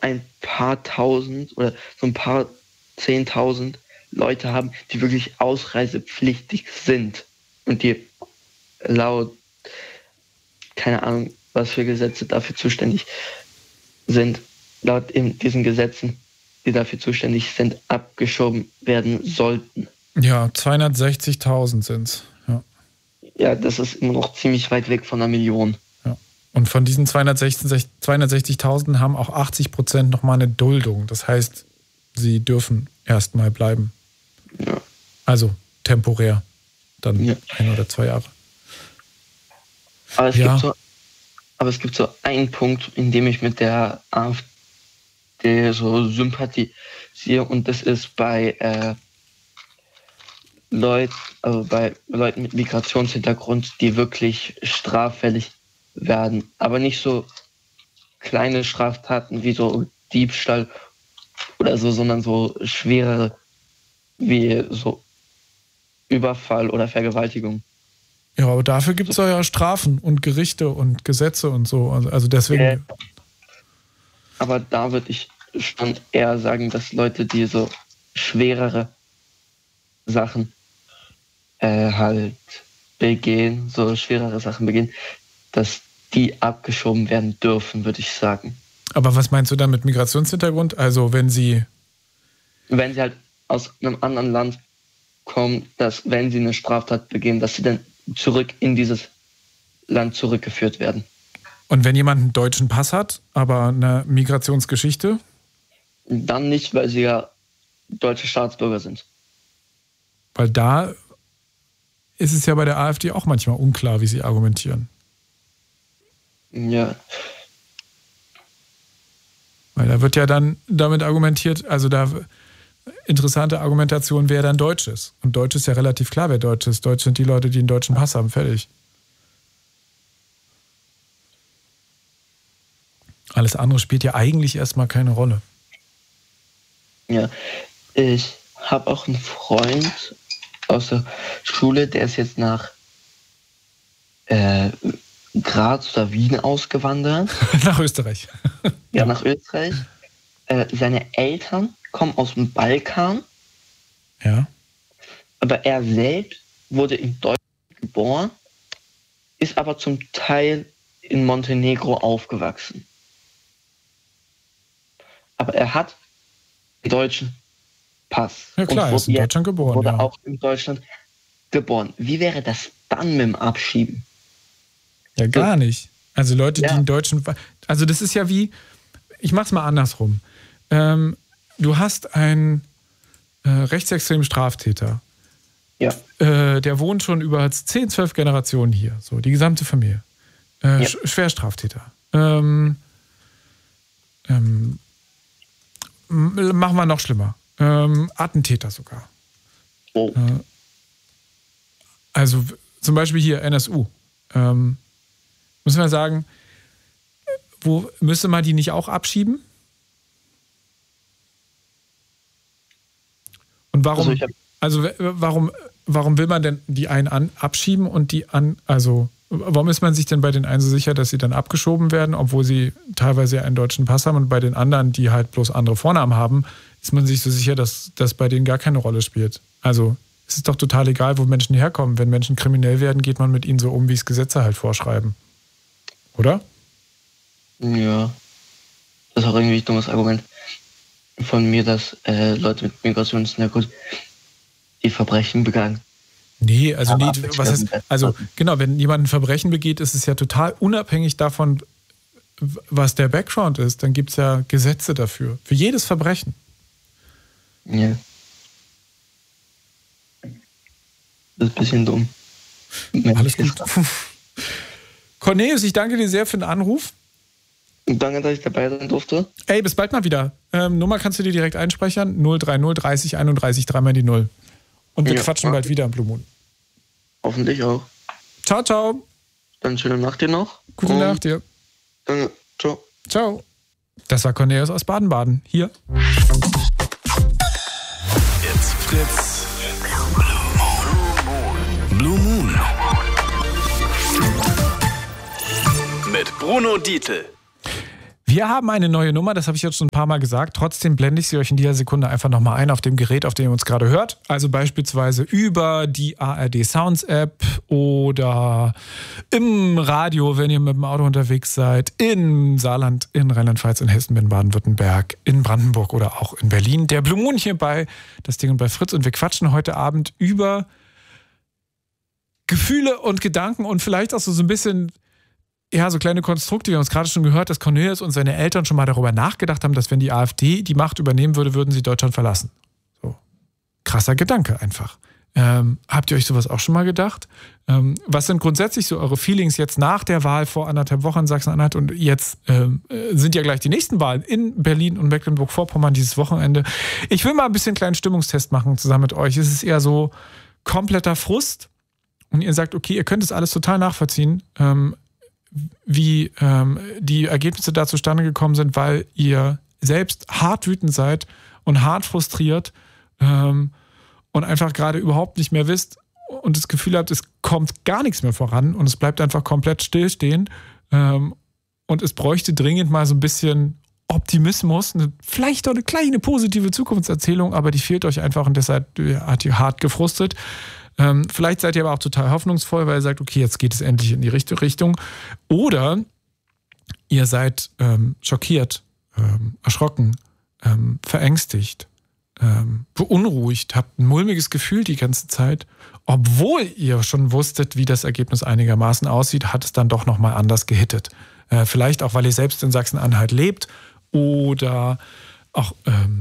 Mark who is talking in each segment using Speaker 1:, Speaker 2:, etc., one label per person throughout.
Speaker 1: ein paar tausend oder so ein paar 10.000 Leute haben, die wirklich ausreisepflichtig sind und die laut, keine Ahnung, was für Gesetze dafür zuständig sind, laut eben diesen Gesetzen, die dafür zuständig sind, abgeschoben werden sollten.
Speaker 2: Ja, 260.000 sind es.
Speaker 1: Ja, das ist immer noch ziemlich weit weg von 1 Million.
Speaker 2: Ja. Und von diesen 260.000 haben auch 80% nochmal eine Duldung. Das heißt, sie dürfen erstmal bleiben.
Speaker 1: Ja.
Speaker 2: Also temporär. Dann 1 oder 2 Jahre.
Speaker 1: Aber es gibt so einen Punkt, in dem ich mit der AfD so sympathisiere, und das ist bei Leuten mit Migrationshintergrund, die wirklich straffällig werden. Aber nicht so kleine Straftaten wie so Diebstahl oder so, sondern so schwerere wie so Überfall oder Vergewaltigung.
Speaker 2: Ja, aber dafür gibt es ja Strafen und Gerichte und Gesetze und so. Also deswegen.
Speaker 1: Aber da würde ich schon eher sagen, dass Leute, die so schwerere Sachen halt begehen, so schwerere Sachen begehen, dass die abgeschoben werden dürfen, würde ich sagen.
Speaker 2: Aber was meinst du da mit Migrationshintergrund? Also wenn sie
Speaker 1: halt aus einem anderen Land kommen, dass wenn sie eine Straftat begehen, dass sie dann zurück in dieses Land zurückgeführt werden.
Speaker 2: Und wenn jemand einen deutschen Pass hat, aber eine Migrationsgeschichte?
Speaker 1: Dann nicht, weil sie ja deutsche Staatsbürger sind.
Speaker 2: Weil da ist es ja bei der AfD auch manchmal unklar, wie sie argumentieren.
Speaker 1: Ja.
Speaker 2: Weil da wird ja dann damit argumentiert, also da interessante Argumentation, wer dann Deutsch ist. Und Deutsch ist ja relativ klar, wer Deutsch ist. Deutsch sind die Leute, die einen deutschen Pass haben. Fertig. Alles andere spielt ja eigentlich erstmal keine Rolle.
Speaker 1: Ja, ich habe auch einen Freund aus der Schule, der ist jetzt nach Graz oder Wien ausgewandert.
Speaker 2: Nach Österreich.
Speaker 1: Ja, nach Österreich. Seine Eltern kommen aus dem Balkan.
Speaker 2: Ja.
Speaker 1: Aber er selbst wurde in Deutschland geboren, ist aber zum Teil in Montenegro aufgewachsen. Aber er hat einen deutschen Pass.
Speaker 2: Ja klar, er ist in Deutschland geboren.
Speaker 1: Wurde auch in Deutschland geboren. Wie wäre das dann mit dem Abschieben?
Speaker 2: Ja, gar nicht. Also Leute, die einen deutschen... Also das ist ja wie... Ich mach's mal andersrum. Du hast einen rechtsextremen Straftäter.
Speaker 1: Ja.
Speaker 2: Der wohnt schon über 10, 12 Generationen hier. So, die gesamte Familie. Schwerstraftäter. Machen wir noch schlimmer. Attentäter sogar.
Speaker 1: Oh.
Speaker 2: Also zum Beispiel hier NSU. Müssen wir sagen, müsste man die nicht auch abschieben? Und warum? Warum will man denn die einen abschieben und die warum ist man sich denn bei den einen so sicher, dass sie dann abgeschoben werden, obwohl sie teilweise einen deutschen Pass haben, und bei den anderen, die halt bloß andere Vornamen haben, ist man sich so sicher, dass das bei denen gar keine Rolle spielt? Also es ist doch total egal, wo Menschen herkommen. Wenn Menschen kriminell werden, geht man mit ihnen so um, wie es Gesetze halt vorschreiben. Oder?
Speaker 1: Ja. Das ist auch irgendwie ein dummes Argument von mir, dass Leute mit Migrationshintergrund die Verbrechen begangen.
Speaker 2: Nee, also genau, wenn jemand ein Verbrechen begeht, ist es ja total unabhängig davon, was der Background ist. Dann gibt es ja Gesetze dafür. Für jedes Verbrechen.
Speaker 1: Ja. Das ist ein bisschen dumm.
Speaker 2: Alles gut. Cornelius, ich danke dir sehr für den Anruf.
Speaker 1: Danke, dass ich dabei sein durfte.
Speaker 2: Ey, bis bald mal wieder. Nummer kannst du dir direkt einspeichern. 030 30 31 3 die 0. Und wir quatschen bald wieder im Blue Moon.
Speaker 1: Hoffentlich auch.
Speaker 2: Ciao, ciao.
Speaker 1: Dann schöne Nacht dir noch.
Speaker 2: Gute Nacht dir.
Speaker 1: Danke. Ciao.
Speaker 2: Ciao. Das war Cornelius aus Baden-Baden. Hier.
Speaker 3: It's Fritz. Blue Moon. Mit Bruno Dietl.
Speaker 2: Wir haben eine neue Nummer, das habe ich jetzt schon ein paar Mal gesagt. Trotzdem blende ich sie euch in dieser Sekunde einfach nochmal ein auf dem Gerät, auf dem ihr uns gerade hört. Also beispielsweise über die ARD Sounds App oder im Radio, wenn ihr mit dem Auto unterwegs seid, in Saarland, in Rheinland-Pfalz, in Hessen, in Baden-Württemberg, in Brandenburg oder auch in Berlin. Der Blue Moon hier bei Das Ding und bei Fritz, und wir quatschen heute Abend über Gefühle und Gedanken und vielleicht auch so ein bisschen, ja, so kleine Konstrukte. Wir haben es gerade schon gehört, dass Cornelius und seine Eltern schon mal darüber nachgedacht haben, dass wenn die AfD die Macht übernehmen würde, würden sie Deutschland verlassen. So. Krasser Gedanke einfach. Habt ihr euch sowas auch schon mal gedacht? Was sind grundsätzlich so eure Feelings jetzt nach der Wahl vor 1,5 Wochen in Sachsen-Anhalt, und jetzt sind ja gleich die nächsten Wahlen in Berlin und Mecklenburg-Vorpommern dieses Wochenende. Ich will mal ein bisschen einen kleinen Stimmungstest machen zusammen mit euch. Es ist eher so kompletter Frust und ihr sagt, okay, ihr könnt es alles total nachvollziehen, wie die Ergebnisse da zustande gekommen sind, weil ihr selbst hart wütend seid und hart frustriert und einfach gerade überhaupt nicht mehr wisst und das Gefühl habt, es kommt gar nichts mehr voran und es bleibt einfach komplett stillstehen und es bräuchte dringend mal so ein bisschen Optimismus, vielleicht auch eine kleine positive Zukunftserzählung, aber die fehlt euch einfach und deshalb hat ihr hart gefrustet. Vielleicht seid ihr aber auch total hoffnungsvoll, weil ihr sagt, okay, jetzt geht es endlich in die richtige Richtung. Oder ihr seid schockiert, erschrocken, verängstigt, beunruhigt, habt ein mulmiges Gefühl die ganze Zeit. Obwohl ihr schon wusstet, wie das Ergebnis einigermaßen aussieht, hat es dann doch nochmal anders gehittet. Vielleicht auch, weil ihr selbst in Sachsen-Anhalt lebt oder auch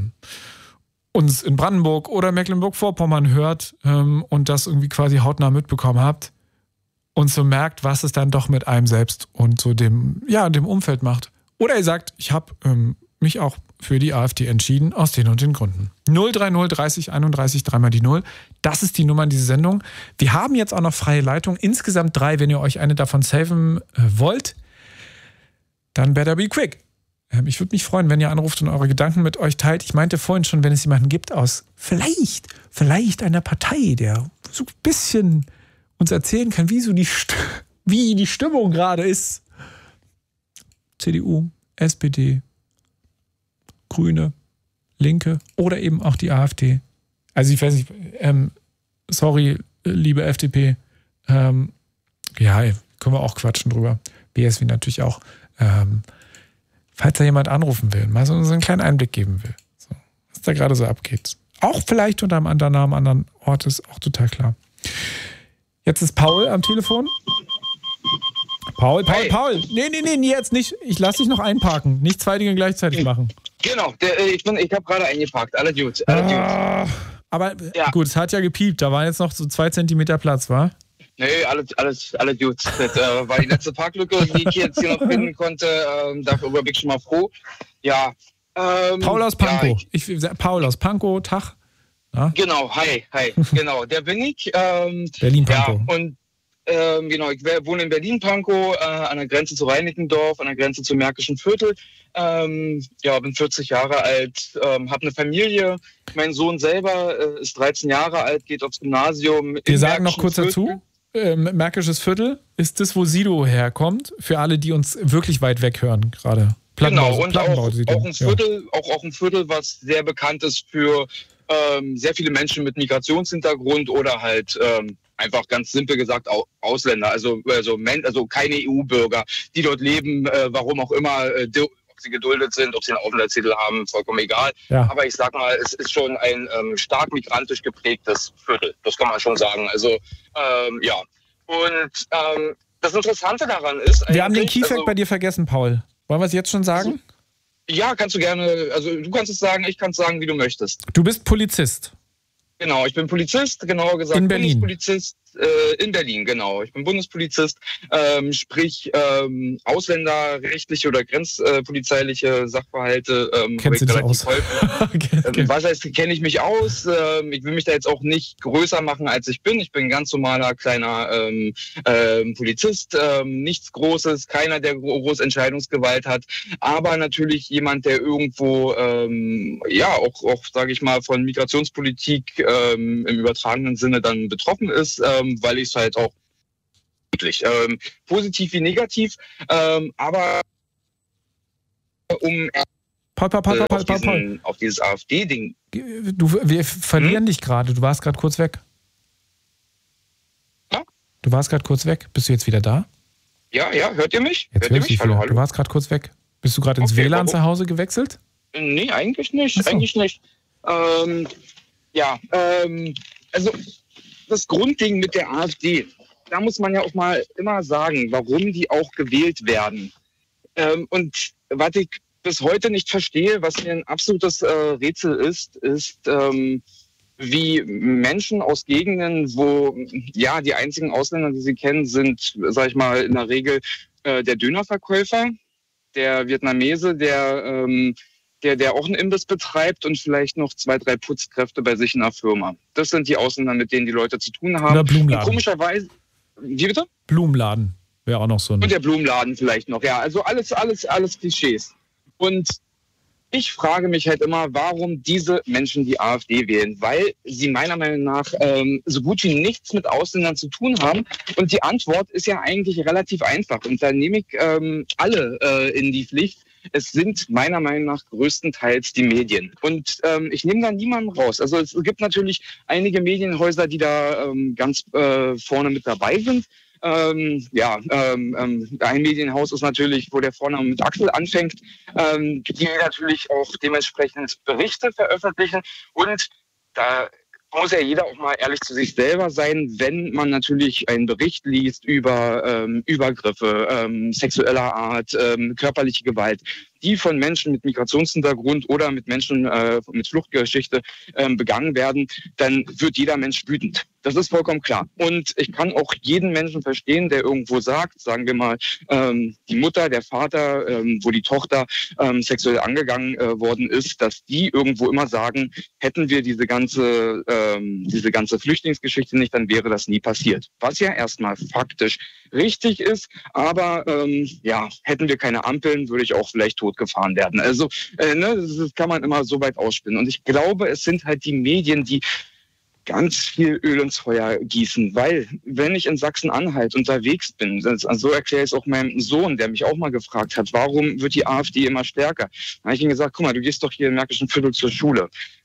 Speaker 2: uns in Brandenburg oder Mecklenburg-Vorpommern hört und das irgendwie quasi hautnah mitbekommen habt und so merkt, was es dann doch mit einem selbst und so dem Umfeld macht. Oder ihr sagt, ich habe mich auch für die AfD entschieden, aus den und den Gründen. 030 30 31 3 die 0. Das ist die Nummer in dieser Sendung. Wir haben jetzt auch noch freie Leitung. Insgesamt 3, wenn ihr euch eine davon saven wollt. Dann better be quick. Ich würde mich freuen, wenn ihr anruft und eure Gedanken mit euch teilt. Ich meinte vorhin schon, wenn es jemanden gibt aus vielleicht einer Partei, der so ein bisschen uns erzählen kann, wie die Stimmung gerade ist. CDU, SPD, Grüne, Linke oder eben auch die AfD. Also ich weiß nicht, sorry, liebe FDP. Ja, können wir auch quatschen drüber. BSW natürlich auch. Falls da jemand anrufen will, mal so einen kleinen Einblick geben will, so, was da gerade so abgeht. Auch vielleicht unter einem anderen Namen, anderen Ort, ist auch total klar. Jetzt ist Paul am Telefon. Paul. Nee, jetzt nicht. Ich lasse dich noch einparken. Nicht 2 Dinge gleichzeitig machen.
Speaker 4: Genau, ich habe gerade eingeparkt. Alle gut.
Speaker 2: Aber ja. Gut, es hat ja gepiept. Da waren jetzt noch so 2 Zentimeter Platz, wa?
Speaker 4: Nee, alles gut. Das war die letzte Parklücke, die ich jetzt hier noch finden konnte. Darüber bin ich schon mal froh. Ja.
Speaker 2: Paul aus Pankow. Ja, Paul aus Pankow, Tag. Ja?
Speaker 4: Genau, hi. Genau, der bin ich.
Speaker 2: Berlin-Pankow.
Speaker 4: Ja, und genau, ich wohne in Berlin-Pankow, an der Grenze zu Reinickendorf, an der Grenze zum Märkischen Viertel. Bin 40 Jahre alt, habe eine Familie. Mein Sohn selber ist 13 Jahre alt, geht aufs Gymnasium.
Speaker 2: Wir sagen noch kurz dazu, Märkisches Viertel ist das, wo Sido herkommt, für alle, die uns wirklich weit weg hören gerade.
Speaker 4: Genau, und auch ein Viertel, auch ein Viertel, was sehr bekannt ist für sehr viele Menschen mit Migrationshintergrund oder halt einfach ganz simpel gesagt Ausländer, also keine EU-Bürger, die dort leben, warum auch immer, ob sie geduldet sind, ob sie einen Aufenthaltstitel haben, vollkommen egal. Ja. Aber ich sag mal, es ist schon ein stark migrantisch geprägtes Viertel, das kann man schon sagen. Also ja. Und das Interessante daran ist...
Speaker 2: Wir haben den Keyfact bei dir vergessen, Paul. Wollen wir es jetzt schon sagen?
Speaker 4: Ja, kannst du gerne. Also du kannst es sagen, ich kann es sagen, wie du möchtest.
Speaker 2: Du bist Polizist.
Speaker 4: Genau, ich bin Polizist, genauer gesagt
Speaker 2: in Berlin.
Speaker 4: Bundespolizist in Berlin, genau. Ich bin Bundespolizist, sprich ausländerrechtliche oder grenzpolizeiliche Sachverhalte.
Speaker 2: Kennst du dich aus?
Speaker 4: Okay. Was heißt, kenne ich mich aus? Ich will mich da jetzt auch nicht größer machen, als ich bin. Ich bin ein ganz normaler, kleiner Polizist, nichts Großes, keiner, der groß Entscheidungsgewalt hat, aber natürlich jemand, der irgendwo, auch sage ich mal, von Migrationspolitik im übertragenen Sinne dann betroffen ist, weil ich es halt auch wirklich positiv wie negativ, aber um auf dieses AfD-Ding.
Speaker 2: Wir verlieren dich gerade. Du warst gerade kurz weg.
Speaker 4: Ja?
Speaker 2: Du warst gerade kurz weg. Bist du jetzt wieder da?
Speaker 4: Ja, hört ihr mich?
Speaker 2: Jetzt hört ihr mich? Hallo. Du warst gerade kurz weg. Bist du gerade ins WLAN zu Hause gewechselt?
Speaker 4: Nee, eigentlich nicht.
Speaker 2: Ach so.
Speaker 4: Eigentlich nicht. Also das Grundding mit der AfD, da muss man ja auch mal immer sagen, warum die auch gewählt werden. Und was ich bis heute nicht verstehe, was mir ein absolutes Rätsel ist, wie Menschen aus Gegenden, wo ja die einzigen Ausländer, die sie kennen, sind, sag ich mal, in der Regel der Dönerverkäufer, der Vietnamese, der auch einen Imbiss betreibt und vielleicht noch 2, 3 Putzkräfte bei sich in der Firma. Das sind die Ausländer, mit denen die Leute zu tun haben.
Speaker 2: Oder Blumenladen.
Speaker 4: Und komischerweise, wie bitte?
Speaker 2: Blumenladen wäre auch noch so ein...
Speaker 4: Und der Blumenladen vielleicht noch, ja. Also alles Klischees. Und ich frage mich halt immer, warum diese Menschen die AfD wählen, weil sie meiner Meinung nach so gut wie nichts mit Ausländern zu tun haben. Und die Antwort ist ja eigentlich relativ einfach. Und da nehme ich alle in die Pflicht. Es sind meiner Meinung nach größtenteils die Medien. Und ich nehme da niemanden raus. Also es gibt natürlich einige Medienhäuser, die da ganz vorne mit dabei sind. Ein Medienhaus ist natürlich, wo der Vorname mit Axel anfängt, die natürlich auch dementsprechend Berichte veröffentlichen. Und da muss ja jeder auch mal ehrlich zu sich selber sein, wenn man natürlich einen Bericht liest über Übergriffe sexueller Art, körperliche Gewalt, die von Menschen mit Migrationshintergrund oder mit Menschen mit Fluchtgeschichte begangen werden, dann wird jeder Mensch wütend. Das ist vollkommen klar. Und ich kann auch jeden Menschen verstehen, der irgendwo sagt, sagen wir mal, die Mutter, der Vater, wo die Tochter sexuell angegangen worden ist, dass die irgendwo immer sagen, hätten wir diese ganze Flüchtlingsgeschichte nicht, dann wäre das nie passiert. Was ja erstmal faktisch richtig ist, aber hätten wir keine Ampeln, würde ich auch vielleicht totgefahren werden. Also das kann man immer so weit ausspinnen. Und ich glaube, es sind halt die Medien, die ganz viel Öl ins Feuer gießen, weil wenn ich in Sachsen-Anhalt unterwegs bin, so erkläre ich es auch meinem Sohn, der mich auch mal gefragt hat, warum wird die AfD immer stärker? Da habe ich ihm gesagt, guck mal, du gehst doch hier im Märkischen Viertel zur Schule.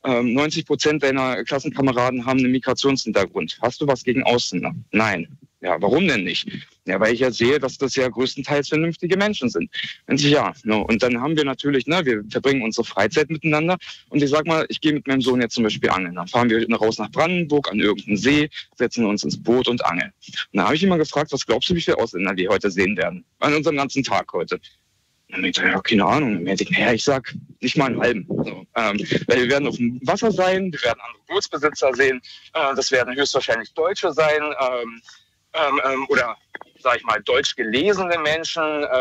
Speaker 4: 90% deiner Klassenkameraden haben einen Migrationshintergrund. Hast du was gegen Ausländer? Nein. Ja, warum denn nicht? Ja, weil ich ja sehe, dass das ja größtenteils vernünftige Menschen sind. Und und dann haben wir natürlich, wir verbringen unsere Freizeit miteinander. Und ich sag mal, ich gehe mit meinem Sohn jetzt zum Beispiel angeln. Dann fahren wir raus nach Brandenburg an irgendeinen See, setzen uns ins Boot und angeln. Und da habe ich ihn mal gefragt, was glaubst du, wie viele Ausländer wir heute sehen werden? An unserem ganzen Tag heute. Und ich sage, ja, keine Ahnung. Und ich sag, nicht mal einen halben. So, weil wir werden auf dem Wasser sein, wir werden andere Bootsbesitzer sehen, das werden höchstwahrscheinlich Deutsche sein, oder, sag ich mal, deutsch gelesene Menschen.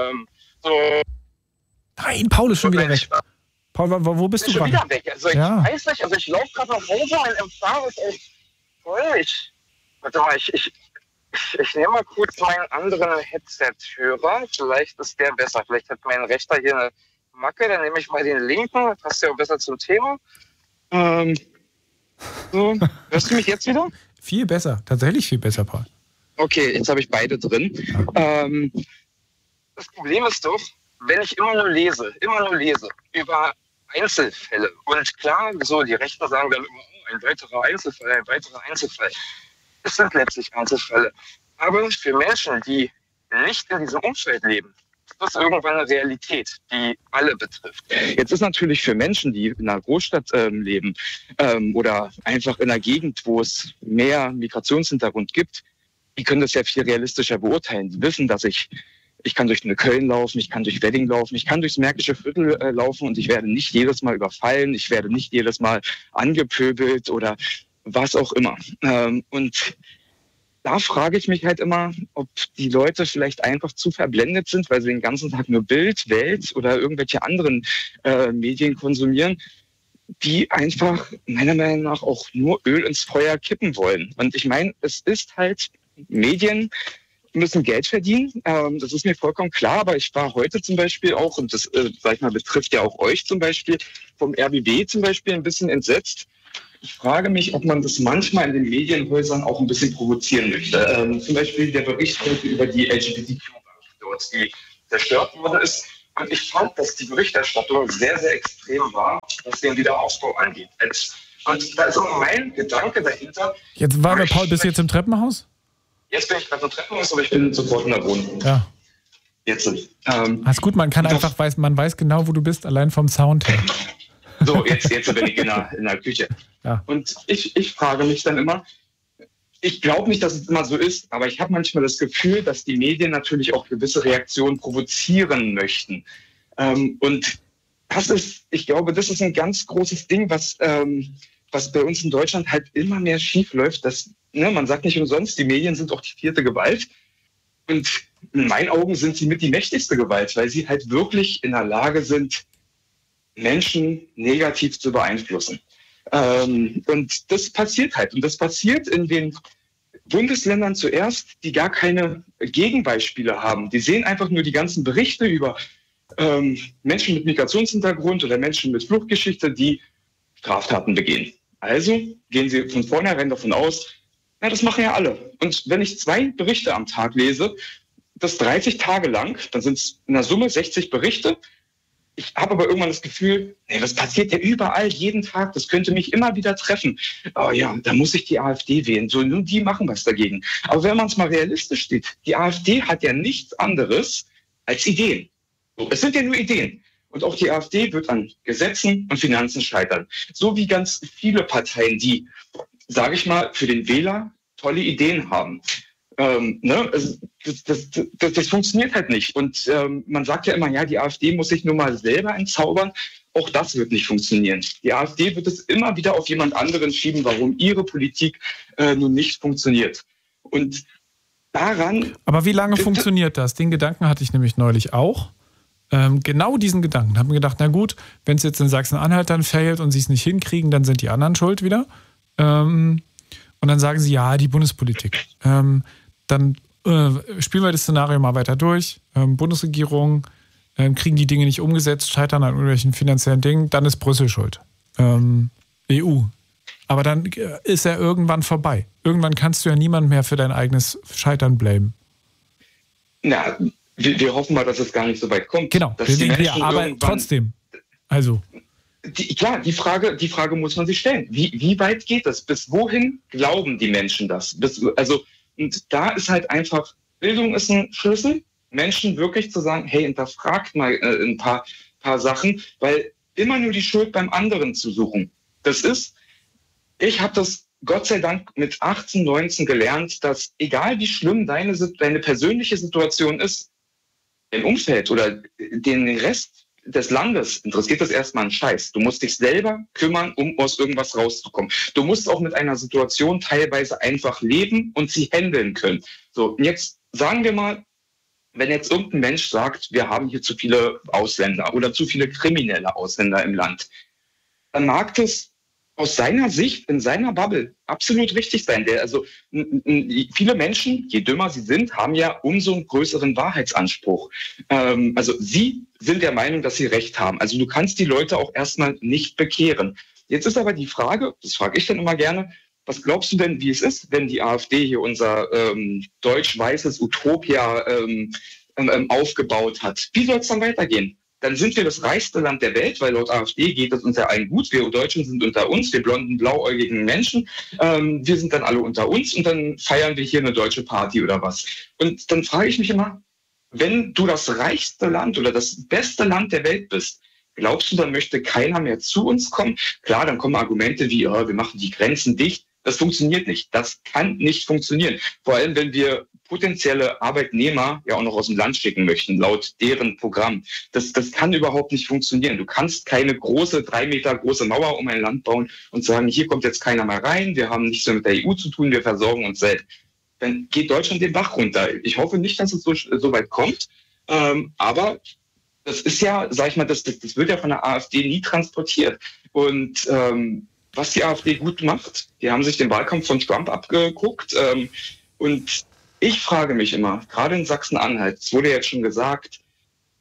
Speaker 2: Nein, Paul ist schon wieder weg. Paul, wo bist du gerade?
Speaker 4: Wieder weg. Also ich weiß nicht, also ich laufe gerade nach Hause, mein Empfang ist echt voll. Warte mal, ich nehme mal kurz meinen anderen Headset-Hörer. Vielleicht ist der besser. Vielleicht hat mein rechter hier eine Macke. Dann nehme ich mal den linken. Das passt ja auch besser zum Thema. So, hörst du mich jetzt wieder?
Speaker 2: Viel besser. Tatsächlich viel besser, Paul.
Speaker 4: Okay, jetzt habe ich beide drin. Das Problem ist doch, wenn ich immer nur lese über Einzelfälle. Und klar, so die Rechten sagen dann immer, ein weiterer Einzelfall. Es sind letztlich Einzelfälle. Aber für Menschen, die nicht in diesem Umfeld leben, ist das irgendwann eine Realität, die alle betrifft. Jetzt ist natürlich für Menschen, die in einer Großstadt leben oder einfach in einer Gegend, wo es mehr Migrationshintergrund gibt, die können das ja viel realistischer beurteilen. Die wissen, dass ich kann durch Neukölln laufen, ich kann durch Wedding laufen, ich kann durchs Märkische Viertel laufen und ich werde nicht jedes Mal überfallen, ich werde nicht jedes Mal angepöbelt oder was auch immer. Und da frage ich mich halt immer, ob die Leute vielleicht einfach zu verblendet sind, weil sie den ganzen Tag nur Bild, Welt oder irgendwelche anderen Medien konsumieren, die einfach meiner Meinung nach auch nur Öl ins Feuer kippen wollen. Und ich meine, es ist halt, Medien müssen Geld verdienen, das ist mir vollkommen klar, aber ich war heute zum Beispiel auch, und das, sag ich mal, betrifft ja auch euch zum Beispiel, vom RBB zum Beispiel ein bisschen entsetzt. Ich frage mich, ob man das manchmal in den Medienhäusern auch ein bisschen provozieren möchte. Zum Beispiel der Bericht über die LGBTQ-Bank dort, die zerstört worden ist. Und ich fand, dass die Berichterstattung sehr, sehr extrem war, was den Wiederaufbau angeht. Und da ist auch mein Gedanke dahinter.
Speaker 2: Jetzt war der Paul, bist du jetzt im Treppenhaus?
Speaker 4: Jetzt bin ich gerade im Treppenhaus, aber ich bin sofort in der Wohnung.
Speaker 2: Ja.
Speaker 4: Jetzt.
Speaker 2: Ist gut, man weiß genau, wo du bist, allein vom Sound her.
Speaker 4: So, jetzt bin ich in der Küche.
Speaker 2: Ja.
Speaker 4: Und ich frage mich dann immer, ich glaube nicht, dass es immer so ist, aber ich habe manchmal das Gefühl, dass die Medien natürlich auch gewisse Reaktionen provozieren möchten. Und ich glaube, das ist ein ganz großes Ding, was bei uns in Deutschland halt immer mehr schief läuft. Man sagt nicht umsonst, die Medien sind auch die 4. Gewalt. Und in meinen Augen sind sie mit die mächtigste Gewalt, weil sie halt wirklich in der Lage sind, Menschen negativ zu beeinflussen. Und das passiert halt. Und das passiert in den Bundesländern zuerst, die gar keine Gegenbeispiele haben. Die sehen einfach nur die ganzen Berichte über Menschen mit Migrationshintergrund oder Menschen mit Fluchtgeschichte, die Straftaten begehen. Also gehen sie von vornherein davon aus, ja, das machen ja alle. Und wenn ich 2 Berichte am Tag lese, das 30 Tage lang, dann sind es in der Summe 60 Berichte. Ich habe aber irgendwann das Gefühl, das passiert ja überall, jeden Tag, das könnte mich immer wieder treffen. Oh ja, da muss ich die AfD wählen. So, nun die machen was dagegen. Aber wenn man es mal realistisch sieht, die AfD hat ja nichts anderes als Ideen. So, es sind ja nur Ideen. Und auch die AfD wird an Gesetzen und Finanzen scheitern. So wie ganz viele Parteien, die, sage ich mal, für den Wähler tolle Ideen haben. Das funktioniert halt nicht. Und man sagt ja immer, ja, die AfD muss sich nur mal selber entzaubern. Auch das wird nicht funktionieren. Die AfD wird es immer wieder auf jemand anderen schieben, warum ihre Politik nun nicht funktioniert. Und daran...
Speaker 2: Aber wie lange funktioniert das? Den Gedanken hatte ich nämlich neulich auch. Genau diesen Gedanken. Haben wir gedacht, na gut, wenn es jetzt in Sachsen-Anhalt dann failt und sie es nicht hinkriegen, dann sind die anderen schuld wieder. Und dann sagen sie, ja, die Bundespolitik. Dann spielen wir das Szenario mal weiter durch. Bundesregierung kriegen die Dinge nicht umgesetzt, scheitern an irgendwelchen finanziellen Dingen, dann ist Brüssel schuld. EU. Aber dann ist er irgendwann vorbei. Irgendwann kannst du ja niemand mehr für dein eigenes Scheitern blamen.
Speaker 4: Na, wir hoffen mal, dass es gar nicht so weit kommt.
Speaker 2: Genau, aber trotzdem. Also.
Speaker 4: Die Frage muss man sich stellen. Wie weit geht das? Bis wohin glauben die Menschen das? Und da ist halt einfach, Bildung ist ein Schlüssel, Menschen wirklich zu sagen, hey, hinterfragt mal ein paar Sachen, weil immer nur die Schuld beim anderen zu suchen. Ich habe das Gott sei Dank mit 18, 19 gelernt, dass egal wie schlimm deine persönliche Situation ist, dein Umfeld oder den Rest des Landes interessiert das erstmal einen Scheiß. Du musst dich selber kümmern, um aus irgendwas rauszukommen. Du musst auch mit einer Situation teilweise einfach leben und sie handeln können. So, jetzt sagen wir mal, wenn jetzt irgendein Mensch sagt, wir haben hier zu viele Ausländer oder zu viele kriminelle Ausländer im Land, dann mag das aus seiner Sicht, in seiner Bubble absolut richtig sein. Viele Menschen, je dümmer sie sind, haben ja umso einen größeren Wahrheitsanspruch. Sie sind der Meinung, dass sie Recht haben. Also du kannst die Leute auch erstmal nicht bekehren. Jetzt ist aber die Frage, das frage ich dann immer gerne, was glaubst du denn, wie es ist, wenn die AfD hier unser deutsch-weißes Utopia aufgebaut hat? Wie soll es dann weitergehen? Dann sind wir das reichste Land der Welt, weil laut AfD geht es uns ja allen gut. Wir Deutschen sind unter uns, wir blonden, blauäugigen Menschen. Wir sind dann alle unter uns und dann feiern wir hier eine deutsche Party oder was. Und dann frage ich mich immer, wenn du das reichste Land oder das beste Land der Welt bist, glaubst du, dann möchte keiner mehr zu uns kommen? Klar, dann kommen Argumente wie, wir machen die Grenzen dicht. Das funktioniert nicht. Das kann nicht funktionieren. Vor allem, wenn wir potenzielle Arbeitnehmer ja auch noch aus dem Land schicken möchten, laut deren Programm. Das kann überhaupt nicht funktionieren. Du kannst keine 3 Meter große Mauer um ein Land bauen und sagen, hier kommt jetzt keiner mehr rein, wir haben nichts mehr mit der EU zu tun, wir versorgen uns selbst. Dann geht Deutschland den Bach runter. Ich hoffe nicht, dass es so weit kommt, aber das ist ja, sag ich mal, das wird ja von der AfD nie transportiert. Und was die AfD gut macht, die haben sich den Wahlkampf von Trump abgeguckt und ich frage mich immer, gerade in Sachsen-Anhalt, es wurde jetzt schon gesagt,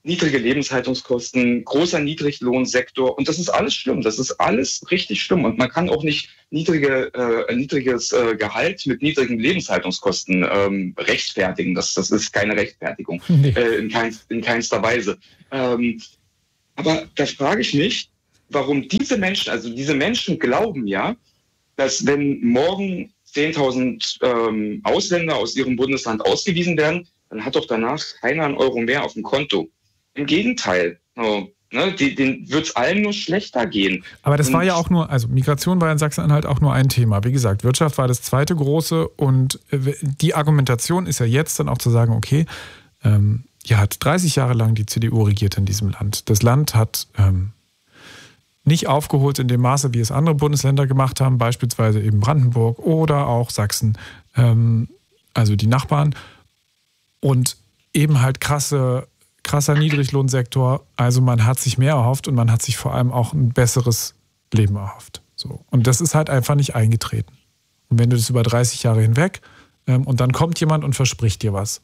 Speaker 4: niedrige Lebenshaltungskosten, großer Niedriglohnsektor. Und das ist alles schlimm. Das ist alles richtig schlimm. Und man kann auch nicht niedriges Gehalt mit niedrigen Lebenshaltungskosten rechtfertigen. Das ist keine Rechtfertigung.
Speaker 2: Nee.
Speaker 4: In keinster Weise. Aber da frage ich mich, warum diese Menschen glauben ja, dass wenn morgen 10.000 Ausländer aus ihrem Bundesland ausgewiesen werden, dann hat doch danach keiner einen Euro mehr auf dem Konto. Im Gegenteil, denen wird es allen nur schlechter gehen.
Speaker 2: Aber das war ja auch nur, also Migration war in Sachsen-Anhalt auch nur ein Thema. Wie gesagt, Wirtschaft war das zweite große und die Argumentation ist ja jetzt dann auch zu sagen, okay, hat 30 Jahre lang die CDU regiert in diesem Land. Das Land hat nicht aufgeholt in dem Maße, wie es andere Bundesländer gemacht haben, beispielsweise eben Brandenburg oder auch Sachsen, also die Nachbarn. Und eben halt krasser Niedriglohnsektor. Also man hat sich mehr erhofft und man hat sich vor allem auch ein besseres Leben erhofft. So. Und das ist halt einfach nicht eingetreten. Und wenn du das über 30 Jahre hinweg und dann kommt jemand und verspricht dir was.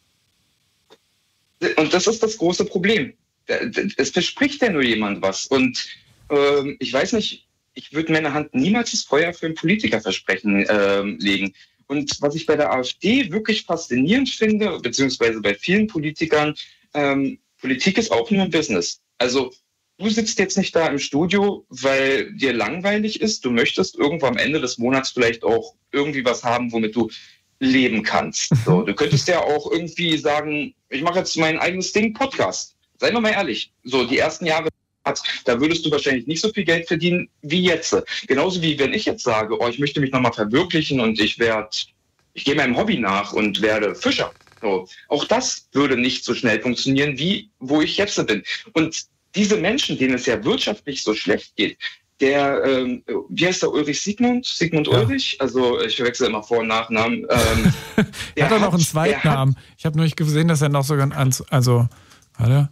Speaker 4: Und das ist das große Problem. Es verspricht ja nur jemand was. Und ich weiß nicht, ich würde meine Hand niemals ins Feuer für ein Politikerversprechen legen. Und was ich bei der AfD wirklich faszinierend finde, beziehungsweise bei vielen Politikern, Politik ist auch nur ein Business. Also du sitzt jetzt nicht da im Studio, weil dir langweilig ist. Du möchtest irgendwo am Ende des Monats vielleicht auch irgendwie was haben, womit du leben kannst. So, du könntest ja auch irgendwie sagen, ich mache jetzt mein eigenes Ding, Podcast. Seien wir mal ehrlich. So, die ersten Jahre, da würdest du wahrscheinlich nicht so viel Geld verdienen wie jetzt. Genauso wie wenn ich jetzt sage, ich möchte mich nochmal verwirklichen und ich gehe meinem Hobby nach und werde Fischer. So. Auch das würde nicht so schnell funktionieren, wie wo ich jetzt bin. Und diese Menschen, denen es ja wirtschaftlich so schlecht geht, wie heißt der Ulrich Sigmund? Sigmund ja. Ulrich? Also ich verwechsel immer Vor- und Nachnamen.
Speaker 2: Er hat auch noch einen Zweitnamen. Ich habe nur nicht gesehen, dass er noch sogar warte.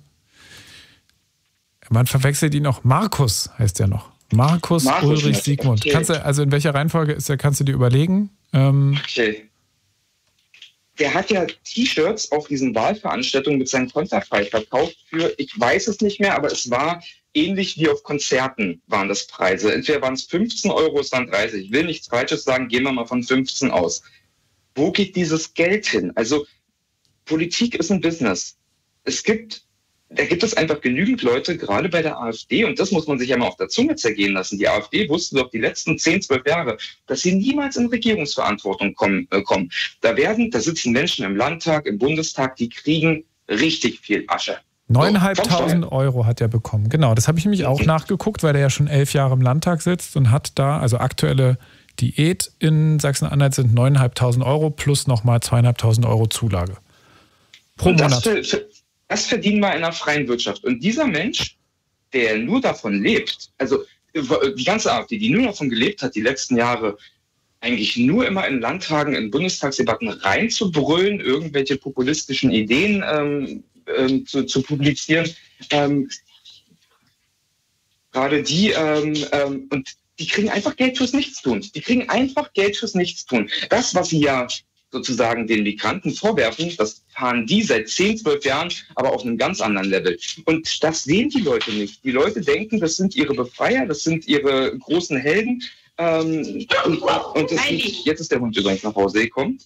Speaker 2: Man verwechselt ihn auch. Markus heißt er noch. Markus Ulrich Sigmund. Okay. Kannst du, also in welcher Reihenfolge ist er, kannst du dir überlegen?
Speaker 4: Okay. Der hat ja T-Shirts auf diesen Wahlveranstaltungen mit seinem Konterfei verkauft für, ich weiß es nicht mehr, aber es war ähnlich wie auf Konzerten waren das Preise. Entweder waren es 15 Euro, es waren 30. Ich will nichts Falsches sagen, gehen wir mal von 15 aus. Wo geht dieses Geld hin? Also Politik ist ein Business. Da gibt es einfach genügend Leute, gerade bei der AfD, und das muss man sich ja mal auf der Zunge zergehen lassen. Die AfD wusste doch die letzten 10, 12 Jahre, dass sie niemals in Regierungsverantwortung kommen. Da sitzen Menschen im Landtag, im Bundestag, die kriegen richtig viel Asche.
Speaker 2: 9.500 Euro hat er bekommen. Genau, das habe ich nämlich auch nachgeguckt, weil er ja schon 11 Jahre im Landtag sitzt und hat da, also aktuelle Diät in Sachsen-Anhalt sind 9.500 Euro plus nochmal 2.500 Euro Zulage. Pro Monat.
Speaker 4: Das verdienen wir in einer freien Wirtschaft. Und dieser Mensch, der nur davon lebt, also die ganze AfD, die nur davon gelebt hat, die letzten Jahre eigentlich nur immer in Landtagen, in Bundestagsdebatten reinzubrüllen, irgendwelche populistischen Ideen zu publizieren, gerade die, und die kriegen einfach Geld fürs Nichtstun. Das, was sie ja sozusagen den Migranten vorwerfen, das fahren die seit 10, 12 Jahren, aber auf einem ganz anderen Level. Und das sehen die Leute nicht. Die Leute denken, das sind ihre Befreier, das sind ihre großen Helden. Und das jetzt ist der Hund übrigens nach Hause gekommen.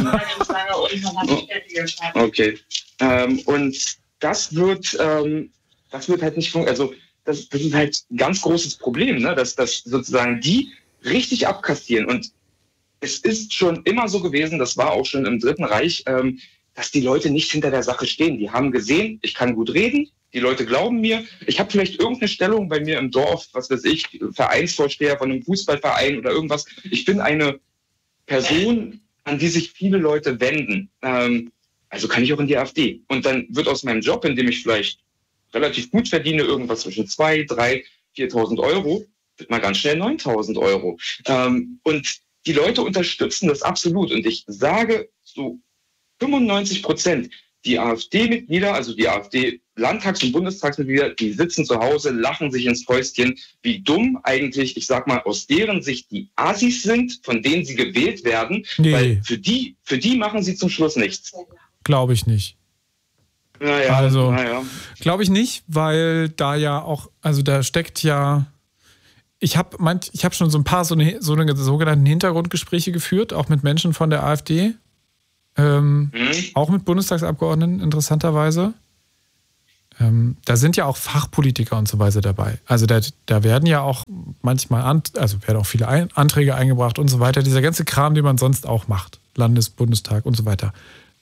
Speaker 4: Okay. Und das wird halt nicht funktionieren. Also das ist halt ein ganz großes Problem, ne? Dass sozusagen die richtig abkassieren. Und es ist schon immer so gewesen, das war auch schon im Dritten Reich, dass die Leute nicht hinter der Sache stehen. Die haben gesehen, ich kann gut reden, die Leute glauben mir, ich habe vielleicht irgendeine Stellung bei mir im Dorf, was weiß ich, Vereinsvorsteher von einem Fußballverein oder irgendwas. Ich bin eine Person, an die sich viele Leute wenden. Also kann ich auch in die AfD. Und dann wird aus meinem Job, in dem ich vielleicht relativ gut verdiene, irgendwas zwischen 2.000, 3.000, 4.000 Euro, wird mal ganz schnell 9.000 Euro. Und die Leute unterstützen das absolut. Und ich sage zu 95%, die AfD-Mitglieder, also die AfD-Landtags- und Bundestagsmitglieder, die sitzen zu Hause, lachen sich ins Fäustchen, wie dumm eigentlich, ich sag mal, aus deren Sicht die Assis sind, von denen sie gewählt werden. Nee. Weil für die machen sie zum Schluss nichts.
Speaker 2: Glaube ich nicht. Also, glaube ich nicht, weil da ja auch, also da steckt ja, ich habe schon so ein paar so eine sogenannten Hintergrundgespräche geführt, auch mit Menschen von der AfD, auch mit Bundestagsabgeordneten, interessanterweise. Da sind ja auch Fachpolitiker und so weiter dabei. Also da werden ja auch manchmal, werden auch viele Anträge eingebracht und so weiter. Dieser ganze Kram, den man sonst auch macht. Bundestag und so weiter.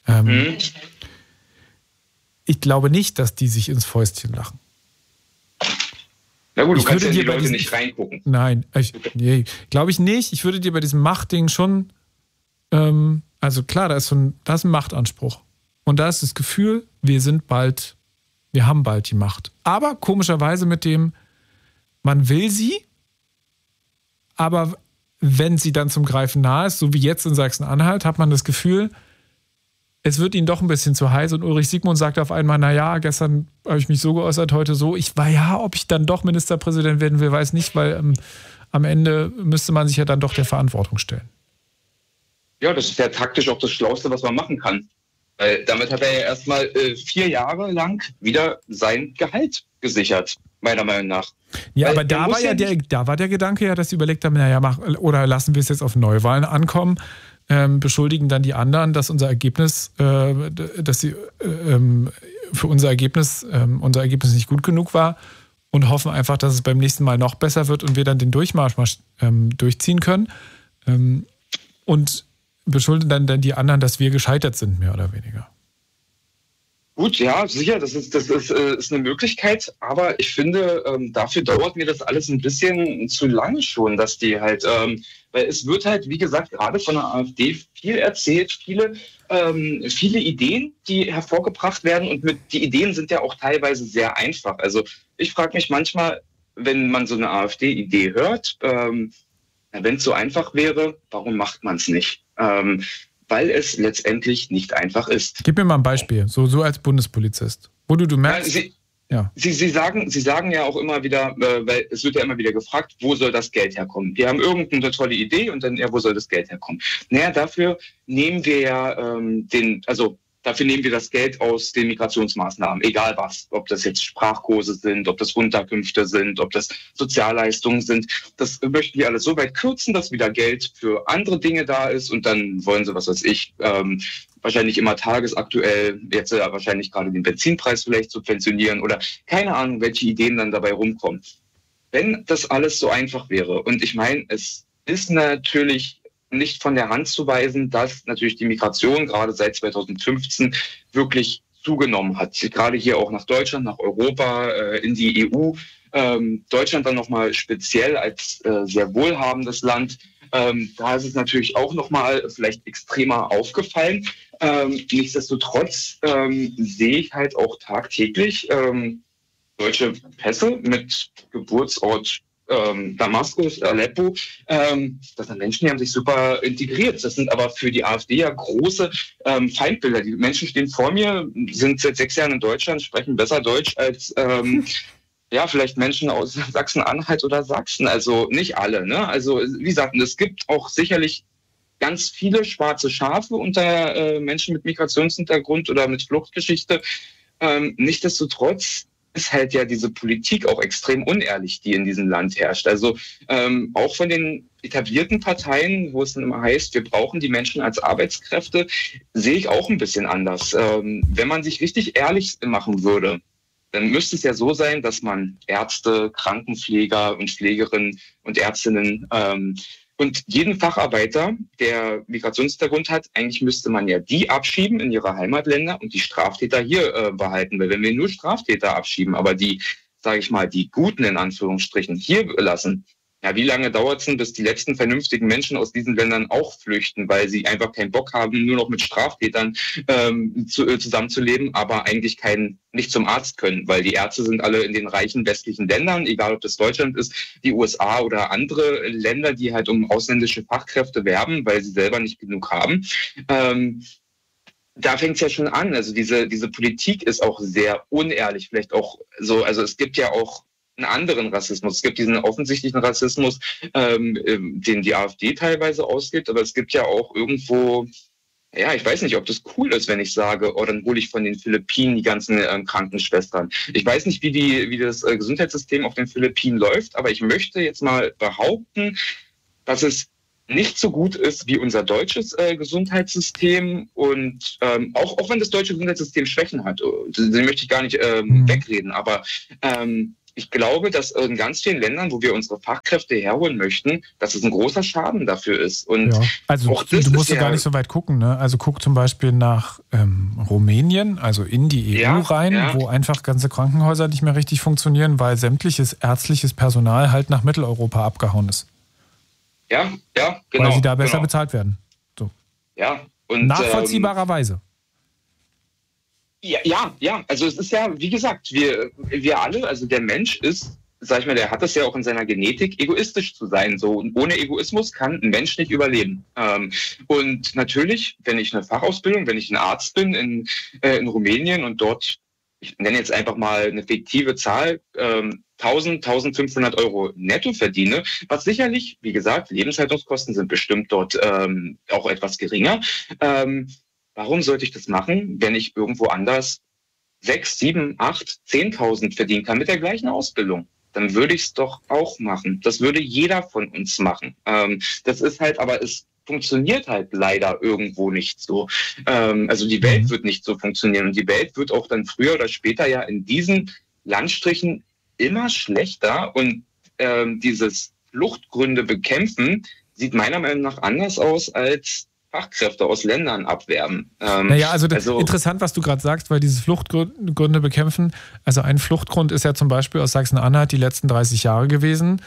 Speaker 2: Ich glaube nicht, dass die sich ins Fäustchen lachen.
Speaker 4: Na gut, du kannst ja die Leute nicht reingucken.
Speaker 2: Nein, glaube ich nicht. Ich würde dir bei diesem Machtding schon, also klar, da ist ein Machtanspruch. Und da ist das Gefühl, wir haben bald die Macht. Aber komischerweise mit dem, man will sie, aber wenn sie dann zum Greifen nahe ist, so wie jetzt in Sachsen-Anhalt, hat man das Gefühl, es wird ihnen doch ein bisschen zu heiß. Und Ulrich Siegmund sagt auf einmal, naja, gestern habe ich mich so geäußert, heute so. Ob ich dann doch Ministerpräsident werden will, weiß nicht, weil am Ende müsste man sich ja dann doch der Verantwortung stellen.
Speaker 4: Ja, das ist ja taktisch auch das Schlauste, was man machen kann. Weil damit hat er ja erstmal 4 Jahre lang wieder sein Gehalt gesichert, meiner Meinung nach.
Speaker 2: Ja, weil aber da war der Gedanke ja, dass sie überlegt haben, oder lassen wir es jetzt auf Neuwahlen ankommen, beschuldigen dann die anderen, dass unser Ergebnis, für unser Ergebnis nicht gut genug war und hoffen einfach, dass es beim nächsten Mal noch besser wird und wir dann den Durchmarsch durchziehen können. Und beschuldigen dann die anderen, dass wir gescheitert sind, mehr oder weniger.
Speaker 4: Gut, ja, sicher, das ist eine Möglichkeit, aber ich finde, dafür dauert mir das alles ein bisschen zu lange schon, dass die halt, weil es wird halt, wie gesagt, gerade von der AfD viel erzählt, viele Ideen, die hervorgebracht werden und die Ideen sind ja auch teilweise sehr einfach. Also ich frage mich manchmal, wenn man so eine AfD-Idee hört, wenn es so einfach wäre, warum macht man es nicht? Weil es letztendlich nicht einfach ist.
Speaker 2: Gib mir mal ein Beispiel, so als Bundespolizist, wo du merkst...
Speaker 4: Sie sagen ja auch immer wieder, weil es wird ja immer wieder gefragt, wo soll das Geld herkommen? Wir haben irgendeine tolle Idee und dann, wo soll das Geld herkommen? Naja, dafür nehmen wir ja dafür nehmen wir das Geld aus den Migrationsmaßnahmen, egal was. Ob das jetzt Sprachkurse sind, ob das Unterkünfte sind, ob das Sozialleistungen sind. Das möchten wir alles so weit kürzen, dass wieder Geld für andere Dinge da ist und dann wollen sie, was weiß ich, wahrscheinlich immer tagesaktuell, jetzt wahrscheinlich gerade den Benzinpreis vielleicht subventionieren oder keine Ahnung, welche Ideen dann dabei rumkommen. Wenn das alles so einfach wäre und ich meine, es ist natürlich nicht von der Hand zu weisen, dass natürlich die Migration gerade seit 2015 wirklich zugenommen hat. Gerade hier auch nach Deutschland, nach Europa, in die EU. Deutschland dann nochmal speziell als sehr wohlhabendes Land. Da ist es natürlich auch nochmal vielleicht extremer aufgefallen. Nichtsdestotrotz sehe ich halt auch tagtäglich deutsche Pässe mit Geburtsort Damaskus, Aleppo, das sind Menschen, die haben sich super integriert. Das sind aber für die AfD ja große Feindbilder. Die Menschen stehen vor mir, sind seit 6 Jahren in Deutschland, sprechen besser Deutsch als vielleicht Menschen aus Sachsen-Anhalt oder Sachsen. Also nicht alle. Ne? Also wie gesagt, es gibt auch sicherlich ganz viele schwarze Schafe unter Menschen mit Migrationshintergrund oder mit Fluchtgeschichte. Nichtsdestotrotz ist halt ja diese Politik auch extrem unehrlich, die in diesem Land herrscht. Also auch von den etablierten Parteien, wo es dann immer heißt, wir brauchen die Menschen als Arbeitskräfte, sehe ich auch ein bisschen anders. Wenn man sich richtig ehrlich machen würde, dann müsste es ja so sein, dass man Ärzte, Krankenpfleger und Pflegerinnen und Ärztinnen und jeden Facharbeiter, der Migrationshintergrund hat, eigentlich müsste man ja die abschieben in ihre Heimatländer und die Straftäter hier behalten. Weil wenn wir nur Straftäter abschieben, aber die, sage ich mal, die Guten in Anführungsstrichen hier lassen, ja, wie lange dauert es denn, bis die letzten vernünftigen Menschen aus diesen Ländern auch flüchten, weil sie einfach keinen Bock haben, nur noch mit Straftätern zusammenzuleben, aber eigentlich nicht zum Arzt können, weil die Ärzte sind alle in den reichen westlichen Ländern, egal ob das Deutschland ist, die USA oder andere Länder, die halt um ausländische Fachkräfte werben, weil sie selber nicht genug haben. Da fängt es ja schon an. Also diese Politik ist auch sehr unehrlich, vielleicht auch so. Also es gibt ja auch einen anderen Rassismus. Es gibt diesen offensichtlichen Rassismus, den die AfD teilweise ausgibt, aber es gibt ja auch irgendwo ja, ich weiß nicht, ob das cool ist, wenn ich sage, oh, dann hole ich von den Philippinen die ganzen Krankenschwestern. Ich weiß nicht, wie das Gesundheitssystem auf den Philippinen läuft, aber ich möchte jetzt mal behaupten, dass es nicht so gut ist wie unser deutsches Gesundheitssystem und auch wenn das deutsche Gesundheitssystem Schwächen hat, die möchte ich gar nicht wegreden, aber ich glaube, dass in ganz vielen Ländern, wo wir unsere Fachkräfte herholen möchten, dass es ein großer Schaden dafür ist. Und
Speaker 2: ja. Also
Speaker 4: auch das
Speaker 2: du musst ja gar nicht so weit gucken. Ne? Also guck zum Beispiel nach Rumänien, also in die EU rein, wo einfach ganze Krankenhäuser nicht mehr richtig funktionieren, weil sämtliches ärztliches Personal halt nach Mitteleuropa abgehauen ist.
Speaker 4: Ja, genau.
Speaker 2: Weil sie da besser bezahlt werden. So.
Speaker 4: Ja. Und,
Speaker 2: nachvollziehbarerweise.
Speaker 4: Ja. Also es ist ja, wie gesagt, wir alle, also der Mensch ist, sag ich mal, der hat das ja auch in seiner Genetik, egoistisch zu sein. So. Und ohne Egoismus kann ein Mensch nicht überleben. Und natürlich, wenn ich ein Arzt bin in Rumänien und dort, ich nenne jetzt einfach mal eine fiktive Zahl, 1.500 Euro netto verdiene, was sicherlich, wie gesagt, Lebenshaltungskosten sind bestimmt dort auch etwas geringer. Warum sollte ich das machen, wenn ich irgendwo anders 6, 7, 8, 10.000 verdienen kann mit der gleichen Ausbildung? Dann würde ich es doch auch machen. Das würde jeder von uns machen. Das ist halt, aber es funktioniert halt leider irgendwo nicht so. Also die Welt wird nicht so funktionieren und die Welt wird auch dann früher oder später ja in diesen Landstrichen immer schlechter und dieses Fluchtgründe bekämpfen sieht meiner Meinung nach anders aus als Fachkräfte aus Ländern abwerben.
Speaker 2: Also interessant, was du gerade sagst, weil dieses Fluchtgründe bekämpfen, also ein Fluchtgrund ist ja zum Beispiel aus Sachsen-Anhalt die letzten 30 Jahre gewesen.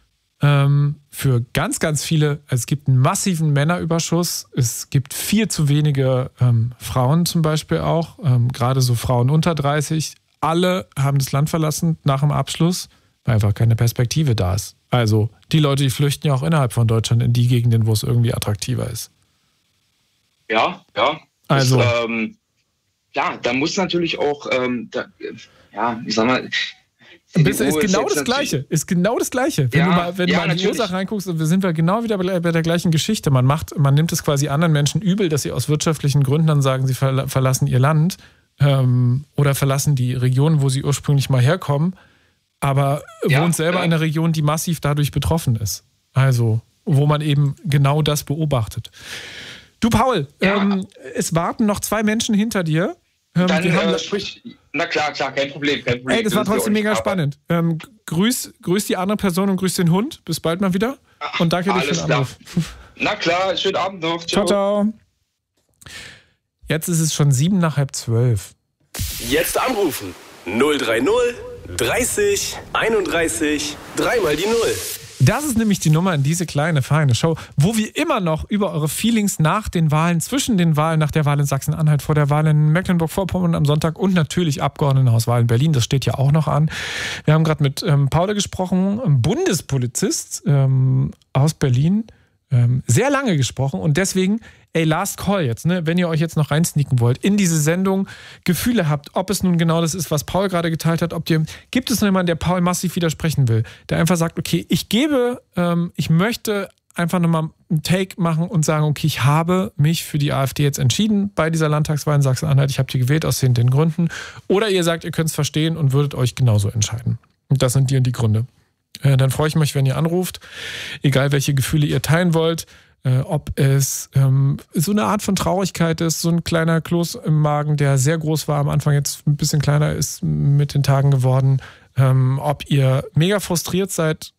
Speaker 2: Für ganz, ganz viele, also es gibt einen massiven Männerüberschuss, es gibt viel zu wenige Frauen zum Beispiel auch, gerade so Frauen unter 30. Alle haben das Land verlassen nach dem Abschluss, weil einfach keine Perspektive da ist. Also die Leute, die flüchten ja auch innerhalb von Deutschland in die Gegenden, wo es irgendwie attraktiver ist.
Speaker 4: Ja.
Speaker 2: Also.
Speaker 4: Da muss natürlich auch, ich sag mal.
Speaker 2: Ist genau das Gleiche. Wenn du mal in die Ursache reinguckst, sind wir genau wieder bei der gleichen Geschichte. Man nimmt es quasi anderen Menschen übel, dass sie aus wirtschaftlichen Gründen dann sagen, sie verlassen ihr Land oder verlassen die Region, wo sie ursprünglich mal herkommen, aber wohnt selber in einer Region, die massiv dadurch betroffen ist. Also, wo man eben genau das beobachtet. Du, Paul, es warten noch 2 Menschen hinter dir.
Speaker 4: Na klar, kein Problem.
Speaker 2: Ey, das war trotzdem mega spannend. Grüß die andere Person und grüß den Hund. Bis bald mal wieder. Und danke dir für den Anruf.
Speaker 4: Na klar, schönen Abend noch.
Speaker 2: Ciao. Jetzt ist es schon 11:07.
Speaker 3: Jetzt anrufen. 030 30 31 3 die 0.
Speaker 2: Das ist nämlich die Nummer in diese kleine, feine Show, wo wir immer noch über eure Feelings nach den Wahlen, zwischen den Wahlen, nach der Wahl in Sachsen-Anhalt, vor der Wahl in Mecklenburg-Vorpommern am Sonntag und natürlich Abgeordnetenhauswahl in Berlin, das steht ja auch noch an. Wir haben gerade mit Paul gesprochen, Bundespolizist aus Berlin, sehr lange gesprochen und deswegen, Last Call jetzt, ne? Wenn ihr euch jetzt noch reinsneaken wollt, in diese Sendung Gefühle habt, ob es nun genau das ist, was Paul gerade geteilt hat, gibt es noch jemanden, der Paul massiv widersprechen will, der einfach sagt, okay, ich möchte einfach nochmal einen Take machen und sagen, okay, ich habe mich für die AfD jetzt entschieden bei dieser Landtagswahl in Sachsen-Anhalt, ich habe die gewählt aus den Gründen, oder ihr sagt, ihr könnt es verstehen und würdet euch genauso entscheiden. Und das sind die und die Gründe. Dann freue ich mich, wenn ihr anruft, egal welche Gefühle ihr teilen wollt. Ob es so eine Art von Traurigkeit ist, so ein kleiner Kloß im Magen, der sehr groß war am Anfang, jetzt ein bisschen kleiner ist mit den Tagen geworden. Ob ihr mega frustriert seid,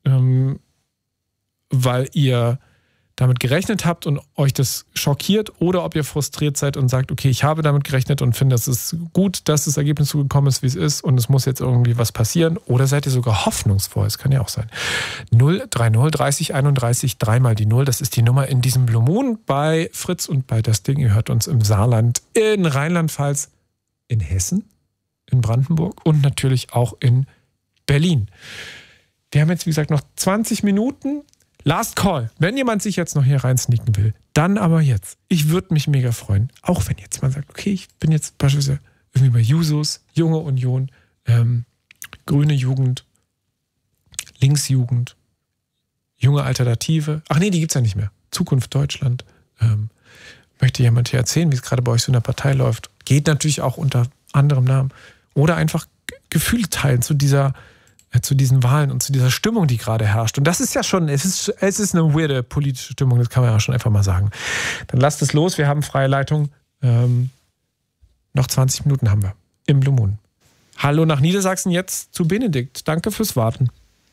Speaker 2: weil ihr damit gerechnet habt und euch das schockiert, oder ob ihr frustriert seid und sagt, okay, ich habe damit gerechnet und finde, es ist gut, dass das Ergebnis so gekommen ist, wie es ist und es muss jetzt irgendwie was passieren, oder seid ihr sogar hoffnungsvoll, das kann ja auch sein. 030 30 31 3 die 0, das ist die Nummer in diesem Blue Moon bei Fritz und bei Das Ding. Ihr hört uns im Saarland, in Rheinland-Pfalz, in Hessen, in Brandenburg und natürlich auch in Berlin. Wir haben jetzt, wie gesagt, noch 20 Minuten. Last Call. Wenn jemand sich jetzt noch hier reinsneaken will, dann aber jetzt. Ich würde mich mega freuen. Auch wenn jetzt man sagt, okay, ich bin jetzt beispielsweise irgendwie bei Jusos, Junge Union, Grüne Jugend, Linksjugend, Junge Alternative. Ach nee, die gibt's ja nicht mehr. Zukunft Deutschland. möchte jemand hier erzählen, wie es gerade bei euch so in der Partei läuft. Geht natürlich auch unter anderem Namen. Oder einfach Gefühle teilen zu diesen Wahlen und zu dieser Stimmung, die gerade herrscht. Und das ist ja schon, es ist eine weirde politische Stimmung, das kann man ja schon einfach mal sagen. Dann lasst es los, wir haben freie Leitung. Noch 20 Minuten haben wir im Blue Moon. Hallo nach Niedersachsen, jetzt zu Benedikt. Danke fürs Warten.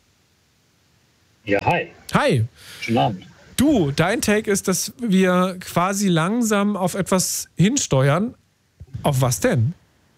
Speaker 5: Ja, hi.
Speaker 2: Hi.
Speaker 5: Schönen Abend.
Speaker 2: Du, dein Take ist, dass wir quasi langsam auf etwas hinsteuern. Auf was denn?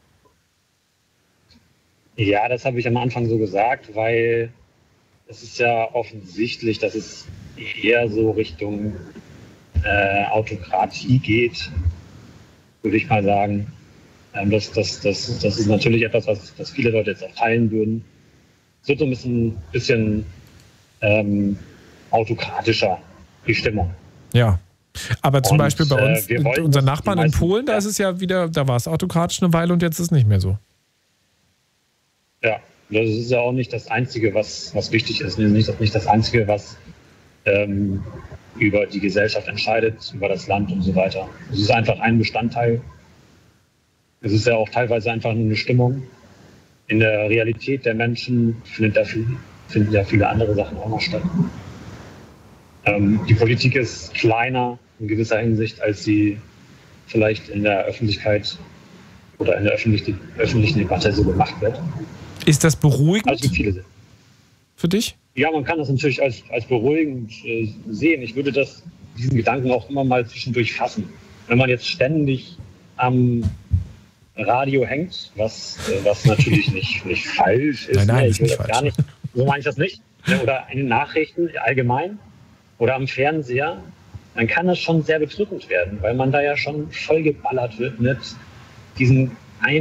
Speaker 5: Ja, das habe ich am Anfang so gesagt, weil es ist ja offensichtlich, dass es eher so Richtung Autokratie geht, würde ich mal sagen. Das ist natürlich etwas, was viele Leute jetzt auch teilen würden. Es wird so ein bisschen autokratischer, die Stimmung.
Speaker 2: Ja, aber zum Beispiel bei uns, unseren Nachbarn in Polen, da ist es ja wieder, da war es autokratisch eine Weile und jetzt ist es nicht mehr so.
Speaker 5: Ja, das ist ja auch nicht das Einzige, was wichtig ist. Nicht das Einzige, was über die Gesellschaft entscheidet, über das Land und so weiter. Es ist einfach ein Bestandteil. Es ist ja auch teilweise einfach nur eine Stimmung. In der Realität der Menschen finden ja viele andere Sachen auch noch statt. Die Politik ist kleiner in gewisser Hinsicht, als sie vielleicht in der Öffentlichkeit oder in der öffentlichen Debatte so gemacht wird.
Speaker 2: Ist das beruhigend
Speaker 5: also viele
Speaker 2: für dich?
Speaker 5: Ja, man kann das natürlich als beruhigend sehen. Ich würde diesen Gedanken auch immer mal zwischendurch fassen. Wenn man jetzt ständig am Radio hängt, was natürlich nicht falsch ist.
Speaker 2: Nein,
Speaker 5: ich will
Speaker 2: ist nicht
Speaker 5: das
Speaker 2: falsch.
Speaker 5: gar nicht. So meine ich das nicht. Oder in den Nachrichten allgemein oder am Fernseher, dann kann das schon sehr bedrückend werden, weil man da ja schon vollgeballert wird mit diesen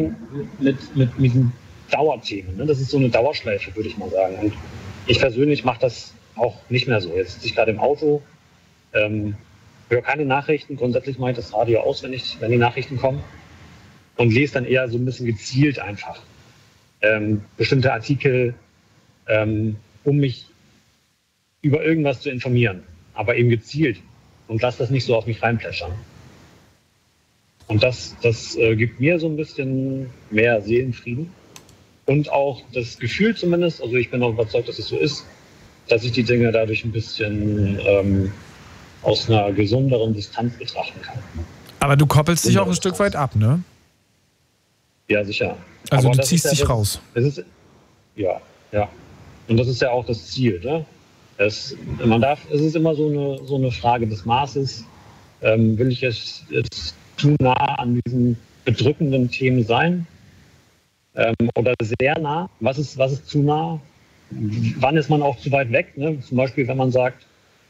Speaker 5: Dauerthemen. Ne? Das ist so eine Dauerschleife, würde ich mal sagen. Und ich persönlich mache das auch nicht mehr so. Jetzt sitze ich gerade im Auto, höre keine Nachrichten. Grundsätzlich mache ich das Radio aus, wenn die Nachrichten kommen. Und lese dann eher so ein bisschen gezielt einfach bestimmte Artikel, um mich über irgendwas zu informieren. Aber eben gezielt. Und lasse das nicht so auf mich reinplätschern. Und das gibt mir so ein bisschen mehr Seelenfrieden. Und auch das Gefühl zumindest, also ich bin auch überzeugt, dass es so ist, dass ich die Dinge dadurch ein bisschen aus einer gesünderen Distanz betrachten kann.
Speaker 2: Aber du koppelst dich auch ein Stück weit ab, ne?
Speaker 5: Ja, sicher.
Speaker 2: Also
Speaker 5: aber
Speaker 2: du ziehst dich raus.
Speaker 5: Ja. Und das ist ja auch das Ziel, ne? Es ist immer so eine Frage des Maßes. Will ich jetzt zu nah an diesen bedrückenden Themen sein? Oder sehr nah? Was ist zu nah? Wann ist man auch zu weit weg? Ne? Zum Beispiel, wenn man sagt,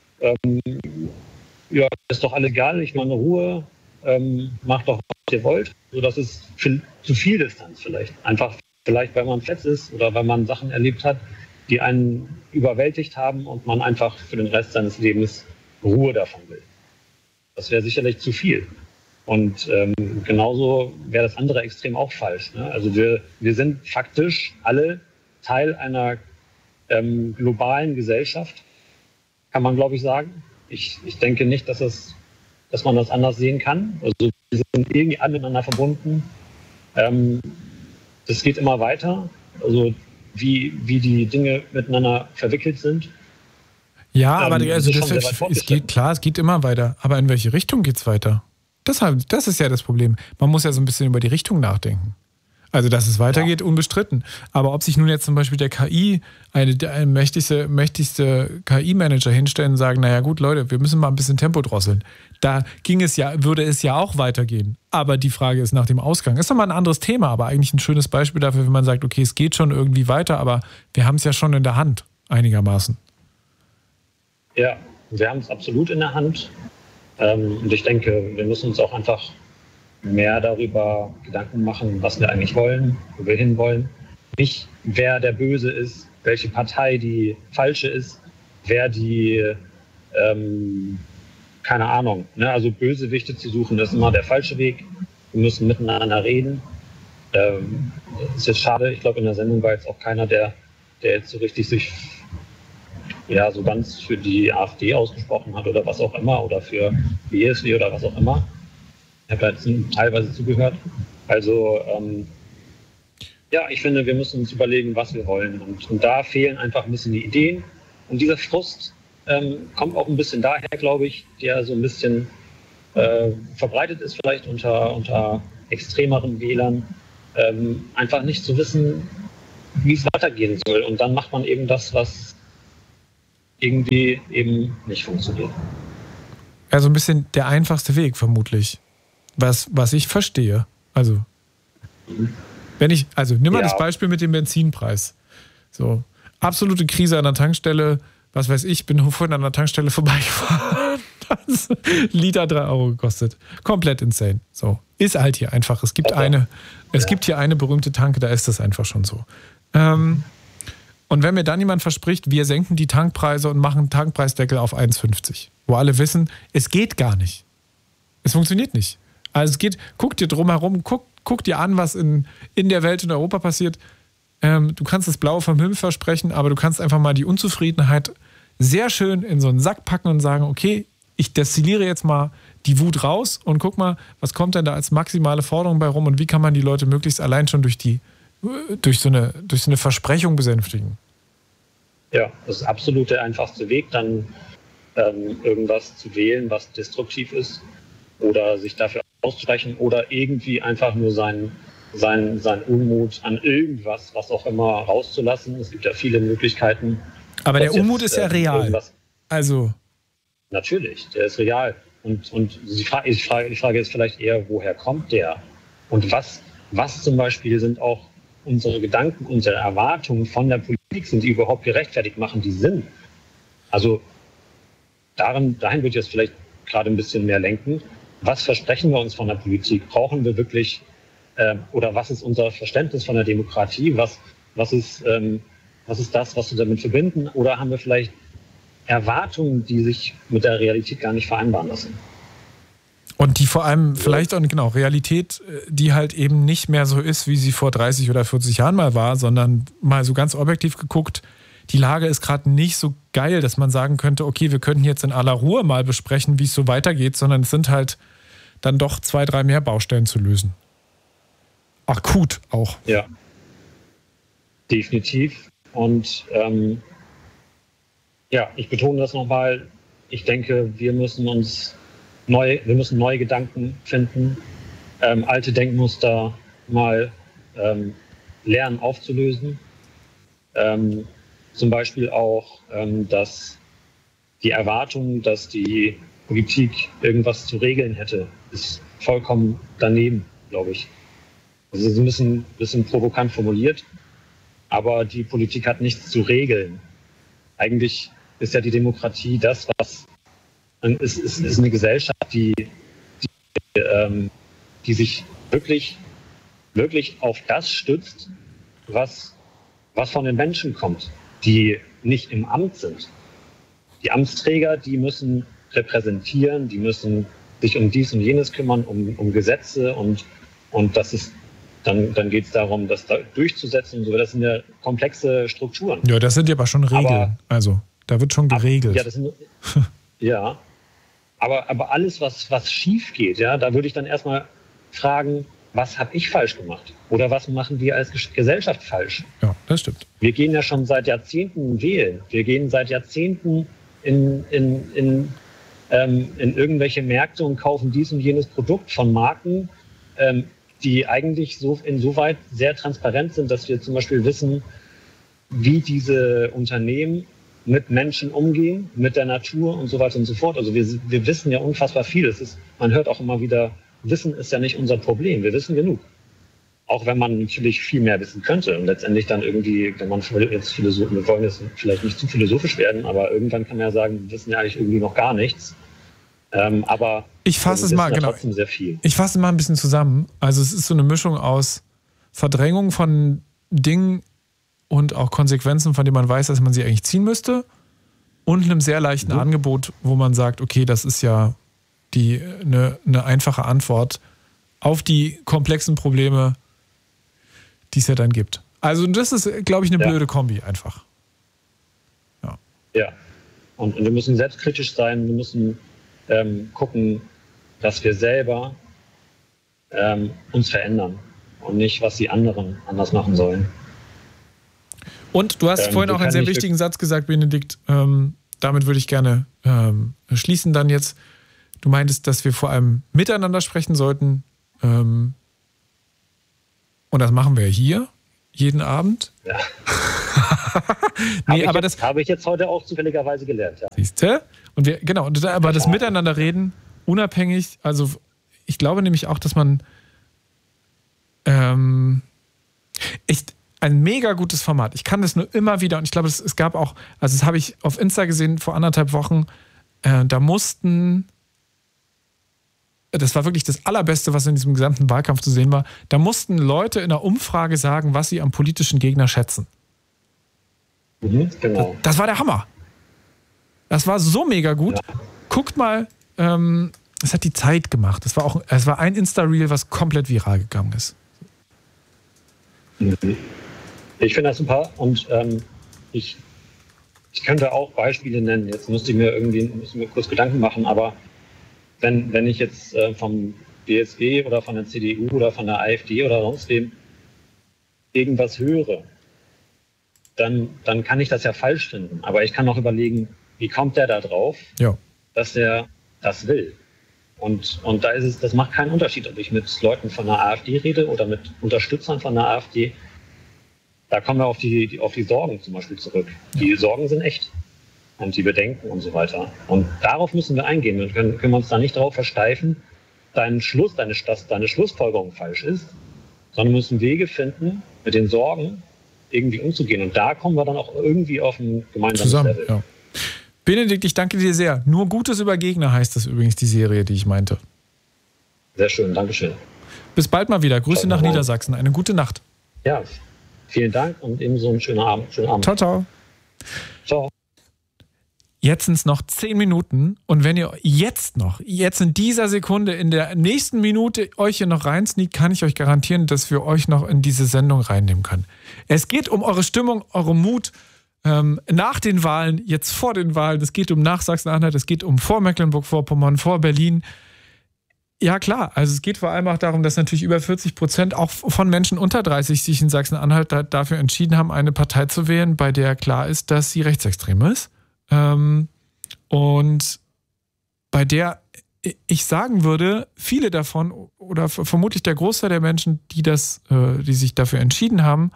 Speaker 5: ja, ist doch alles egal, ich meine Ruhe, macht doch, was ihr wollt. So, das ist zu viel Distanz vielleicht. Einfach vielleicht, weil man fett ist oder weil man Sachen erlebt hat, die einen überwältigt haben und man einfach für den Rest seines Lebens Ruhe davon will. Das wäre sicherlich zu viel. Und genauso wäre das andere Extrem auch falsch. Ne? Also wir sind faktisch alle Teil einer globalen Gesellschaft, kann man, glaube ich, sagen. Ich denke nicht, dass man das anders sehen kann. Also wir sind irgendwie alle miteinander verbunden. Das geht immer weiter. Also wie die Dinge miteinander verwickelt sind.
Speaker 2: Ja, aber also es geht immer weiter. Aber in welche Richtung geht es weiter? Das ist ja das Problem. Man muss ja so ein bisschen über die Richtung nachdenken. Also, dass es weitergeht, unbestritten. Aber ob sich nun jetzt zum Beispiel der mächtigste KI-Manager hinstellen und sagen, naja gut, Leute, wir müssen mal ein bisschen Tempo drosseln. Da würde es ja auch weitergehen. Aber die Frage ist nach dem Ausgang. Ist nochmal ein anderes Thema, aber eigentlich ein schönes Beispiel dafür, wenn man sagt, okay, es geht schon irgendwie weiter, aber wir haben es ja schon in der Hand, einigermaßen.
Speaker 5: Ja, wir haben es absolut in der Hand. Und ich denke, wir müssen uns auch einfach mehr darüber Gedanken machen, was wir eigentlich wollen, wo wir hinwollen. Nicht, wer der Böse ist, welche Partei die falsche ist, wer die, keine Ahnung. Ne? Also Bösewichte zu suchen, das ist immer der falsche Weg. Wir müssen miteinander reden. Ist jetzt schade, ich glaube, in der Sendung war jetzt auch keiner, der jetzt so richtig sich so ganz für die AfD ausgesprochen hat oder was auch immer oder für die ESW oder was auch immer. Ich habe da jetzt teilweise zugehört. Also ich finde, wir müssen uns überlegen, was wir wollen. Und da fehlen einfach ein bisschen die Ideen. Und dieser Frust kommt auch ein bisschen daher, glaube ich, der so ein bisschen verbreitet ist vielleicht unter extremeren Wählern. Einfach nicht zu wissen, wie es weitergehen soll. Und dann macht man eben das, was irgendwie eben nicht funktioniert.
Speaker 2: Also ein bisschen der einfachste Weg vermutlich. Was ich verstehe. Also, nimm mal das Beispiel mit dem Benzinpreis. So, absolute Krise an der Tankstelle. Was weiß ich, bin vorhin an der Tankstelle vorbeigefahren. Das Liter 3 Euro gekostet. Komplett insane. So, ist halt hier einfach. Es gibt hier eine berühmte Tanke, da ist das einfach schon so. Und wenn mir dann jemand verspricht, wir senken die Tankpreise und machen einen Tankpreisdeckel auf 1,50, wo alle wissen, es geht gar nicht. Es funktioniert nicht. Also es geht, guck dir drumherum, guck dir an, was in der Welt in Europa passiert. Du kannst das Blaue vom Himmel versprechen, aber du kannst einfach mal die Unzufriedenheit sehr schön in so einen Sack packen und sagen, okay, ich destilliere jetzt mal die Wut raus und guck mal, was kommt denn da als maximale Forderung bei rum und wie kann man die Leute möglichst allein schon durch so eine Versprechung besänftigen.
Speaker 5: Ja, das ist absolut der einfachste Weg, dann irgendwas zu wählen, was destruktiv ist oder sich dafür auszusprechen oder irgendwie einfach nur seinen Unmut an irgendwas, was auch immer, rauszulassen. Es gibt ja viele Möglichkeiten.
Speaker 2: Aber der Unmut ist ja real. Also
Speaker 5: natürlich, der ist real. Und die Frage ist vielleicht eher, woher kommt der? Und was zum Beispiel sind auch unsere Gedanken, unsere Erwartungen von der Politik, sind die überhaupt gerechtfertigt, machen die Sinn? Also dahin würde ich jetzt vielleicht gerade ein bisschen mehr lenken. Was versprechen wir uns von der Politik? Brauchen wir wirklich, oder was ist unser Verständnis von der Demokratie? Was ist das, was wir damit verbinden? Oder haben wir vielleicht Erwartungen, die sich mit der Realität gar nicht vereinbaren lassen?
Speaker 2: Und die vor allem vielleicht auch, genau, Realität, die halt eben nicht mehr so ist, wie sie vor 30 oder 40 Jahren mal war, sondern mal so ganz objektiv geguckt, die Lage ist gerade nicht so geil, dass man sagen könnte, okay, wir könnten jetzt in aller Ruhe mal besprechen, wie es so weitergeht, sondern es sind halt dann doch 2, 3 mehr Baustellen zu lösen. Akut auch.
Speaker 5: Ja, definitiv. Und ich betone das nochmal, ich denke, wir müssen neue Gedanken finden, alte Denkmuster mal lernen aufzulösen. Zum Beispiel auch, dass die Erwartung, dass die Politik irgendwas zu regeln hätte, ist vollkommen daneben, glaube ich. Also es ist ein bisschen provokant formuliert, aber die Politik hat nichts zu regeln. Eigentlich ist ja die Demokratie das, was ist eine Gesellschaft, die sich wirklich auf das stützt, was von den Menschen kommt, die nicht im Amt sind. Die Amtsträger, die müssen repräsentieren, die müssen sich um dies und jenes kümmern, um Gesetze und das ist dann geht es darum, das da durchzusetzen und so. Das sind ja komplexe Strukturen.
Speaker 2: Ja, das sind ja aber schon Regeln. Also da wird schon geregelt.
Speaker 5: Aber alles, was schief geht, ja, da würde ich dann erstmal fragen, was habe ich falsch gemacht? Oder was machen wir als Gesellschaft falsch?
Speaker 2: Ja, das stimmt.
Speaker 5: Wir gehen ja schon seit Jahrzehnten wählen. Wir gehen seit Jahrzehnten in irgendwelche Märkte und kaufen dies und jenes Produkt von Marken, die eigentlich insoweit sehr transparent sind, dass wir zum Beispiel wissen, wie diese Unternehmen mit Menschen umgehen, mit der Natur und so weiter und so fort. Also wir wissen ja unfassbar viel. Man hört auch immer wieder, Wissen ist ja nicht unser Problem. Wir wissen genug. Auch wenn man natürlich viel mehr wissen könnte. Und letztendlich dann irgendwie, wenn man jetzt wir wollen jetzt vielleicht nicht zu philosophisch werden, aber irgendwann kann man ja sagen, wir wissen ja eigentlich irgendwie noch gar nichts. Aber
Speaker 2: ich fasse es mal, genau.
Speaker 5: Trotzdem sehr viel.
Speaker 2: Ich fasse es mal ein bisschen zusammen. Also es ist so eine Mischung aus Verdrängung von Dingen und auch Konsequenzen, von denen man weiß, dass man sie eigentlich ziehen müsste, und einem sehr leichten Angebot, wo man sagt, okay, das ist ja eine einfache Antwort auf die komplexen Probleme, die es ja dann gibt. Also das ist, glaube ich, eine blöde Kombi einfach.
Speaker 5: Ja. Und wir müssen selbstkritisch sein, wir müssen gucken, dass wir selber uns verändern und nicht, was die anderen anders machen sollen.
Speaker 2: Und du hast vorhin auch einen sehr wichtigen Satz gesagt, Benedikt. Damit würde ich gerne schließen dann jetzt. Du meintest, dass wir vor allem miteinander sprechen sollten. Und das machen wir hier, jeden Abend.
Speaker 5: Ja.
Speaker 2: Nee,
Speaker 5: habe ich jetzt heute auch zufälligerweise gelernt. Ja.
Speaker 2: Siehst du? Aber das Miteinanderreden, unabhängig, also ich glaube nämlich auch, dass man ein mega gutes Format. Ich kann das nur immer wieder, und ich glaube, es gab auch, also das habe ich auf Insta gesehen vor 1,5 Wochen, das war wirklich das Allerbeste, was in diesem gesamten Wahlkampf zu sehen war, da mussten Leute in der Umfrage sagen, was sie am politischen Gegner schätzen.
Speaker 5: Genau.
Speaker 2: Das war der Hammer. Das war so mega gut. Ja. Guckt mal, es hat die Zeit gemacht. Es war ein Insta-Reel, was komplett viral gegangen ist.
Speaker 5: Ich finde das super und ich könnte auch Beispiele nennen. Jetzt müsste ich mir kurz Gedanken machen, aber wenn ich jetzt vom BSW oder von der CDU oder von der AfD oder sonst wem irgendwas höre, dann kann ich das ja falsch finden. Aber ich kann auch überlegen, wie kommt der da drauf, dass der das will. Und da ist es, das macht keinen Unterschied, ob ich mit Leuten von der AfD rede oder mit Unterstützern von der AfD. Da kommen wir auf die Sorgen zum Beispiel zurück. Ja. Die Sorgen sind echt. Und die Bedenken und so weiter. Und darauf müssen wir eingehen. Wir können uns da nicht darauf versteifen, deine Schlussfolgerung falsch ist, sondern müssen Wege finden, mit den Sorgen irgendwie umzugehen. Und da kommen wir dann auch irgendwie auf ein gemeinsames Level. Ja.
Speaker 2: Benedikt, ich danke dir sehr. Nur Gutes über Gegner heißt das übrigens, die Serie, die ich meinte.
Speaker 5: Sehr schön, Dankeschön.
Speaker 2: Bis bald mal wieder. Grüße nach Niedersachsen. Eine gute Nacht.
Speaker 5: Ja, vielen Dank und ebenso einen schönen Abend.
Speaker 2: Ciao, ciao.
Speaker 5: Ciao.
Speaker 2: Jetzt sind es noch 10 Minuten und wenn ihr jetzt in dieser Sekunde, in der nächsten Minute euch hier noch reinsneakt, kann ich euch garantieren, dass wir euch noch in diese Sendung reinnehmen können. Es geht um eure Stimmung, eure Mut nach den Wahlen, jetzt vor den Wahlen. Es geht um nach Sachsen-Anhalt, es geht um vor Mecklenburg-Vorpommern, vor Berlin. Ja klar, also es geht vor allem auch darum, dass natürlich über 40% auch von Menschen unter 30 sich in Sachsen-Anhalt dafür entschieden haben, eine Partei zu wählen, bei der klar ist, dass sie rechtsextrem ist. Und bei der ich sagen würde, viele davon oder vermutlich der Großteil der Menschen, die sich dafür entschieden haben,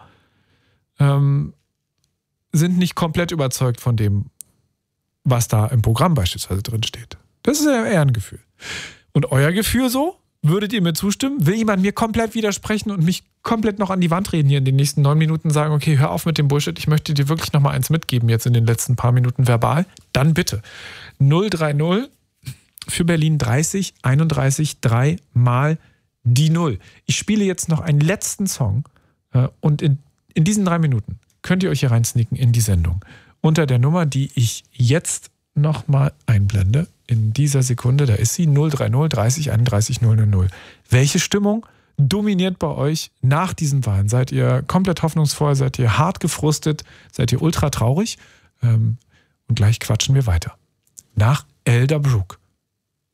Speaker 2: sind nicht komplett überzeugt von dem, was da im Programm beispielsweise drin steht. Das ist eher ein Gefühl. Und euer Gefühl so? Würdet ihr mir zustimmen? Will jemand mir komplett widersprechen und mich komplett noch an die Wand reden hier in den nächsten 9 Minuten sagen, okay, hör auf mit dem Bullshit, ich möchte dir wirklich noch mal eins mitgeben jetzt in den letzten paar Minuten verbal? Dann bitte. 030 für Berlin 30 31 3 mal die 0. Ich spiele jetzt noch einen letzten Song und in diesen 3 Minuten könnt ihr euch hier reinsneaken in die Sendung. Unter der Nummer, die ich jetzt noch mal einblende. In dieser Sekunde, da ist sie, 030 30 31 000. Welche Stimmung dominiert bei euch nach diesen Wahlen? Seid ihr komplett hoffnungsvoll? Seid ihr hart gefrustet? Seid ihr ultra traurig? Und gleich quatschen wir weiter. Nach Elder Brook.